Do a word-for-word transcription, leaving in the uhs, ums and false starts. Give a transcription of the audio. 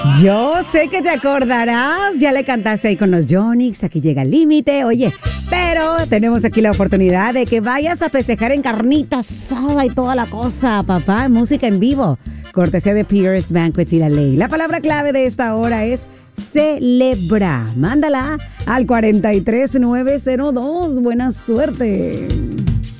Yo sé que te acordarás, ya le cantaste ahí con los Yonix, aquí llega el límite, oye, pero tenemos aquí la oportunidad de que vayas a festejar en carnita asada y toda la cosa, papá, música en vivo, cortesía de Pierce Banquets y La Ley. La palabra clave de esta hora es celebra. Mándala al cuatro tres nueve cero dos. Buena suerte.